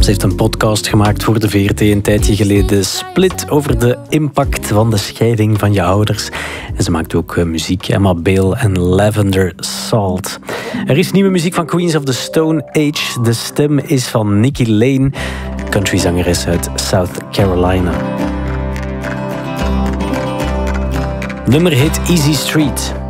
Ze heeft een podcast gemaakt voor de VRT een tijdje geleden. Split over de impact van de scheiding van je ouders. En ze maakt ook muziek. Emma Bale en Lavender Salt. Er is nieuwe muziek van Queens of the Stone Age. De stem is van Nikki Lane, countryzangeres uit South Carolina. Nummer heet Easy Street.